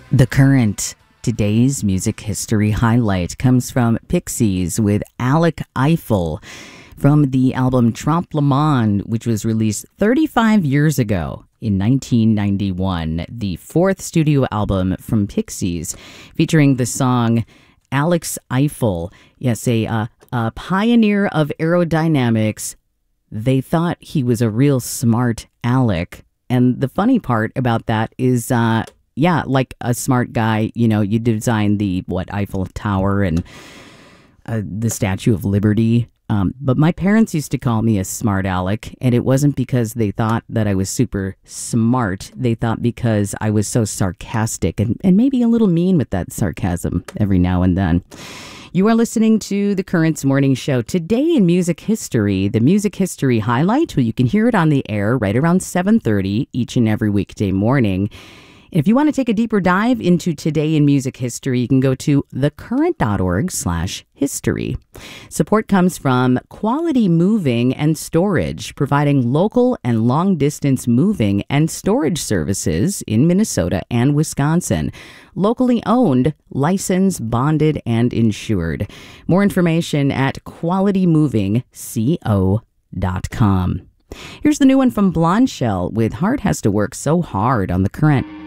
The current today's music history highlight comes from Pixies with Alec Eiffel from the album Trompe le Monde, which was released 35 years ago in 1991, the fourth studio album from Pixies, featuring the song Alex Eiffel. Yes, a pioneer of aerodynamics. They thought he was a real smart Alec. And the funny part about that is, like a smart guy, you design the Eiffel Tower and the Statue of Liberty. But my parents used to call me a smart Alec, and it wasn't because they thought that I was super smart. They thought because I was so sarcastic and maybe a little mean with that sarcasm every now and then. You are listening to the Currents Morning Show. Today in music history, the music history highlight, well, you can hear it on the air right around 7:30 each and every weekday morning. If you want to take a deeper dive into today in music history, you can go to thecurrent.org/history. Support comes from Quality Moving and Storage, providing local and long-distance moving and storage services in Minnesota and Wisconsin. Locally owned, licensed, bonded, and insured. More information at qualitymovingco.com. Here's the new one from Blondshell with Heart Has to Work So Hard on The Current.